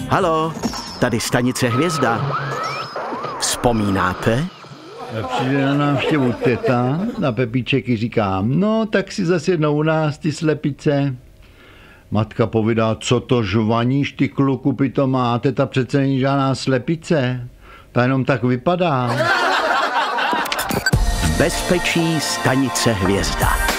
Halo, tady stanice Hvězda. Vzpomínáte? Přijde na návštěvu teta a Pepíček jí říká, no tak si zase jednou u nás, ty slepice. Matka povídá, co to žvaníš, ty kluku pitomá, teta přece není žádná slepice, ta jenom tak vypadá. Bezpečí stanice Hvězda.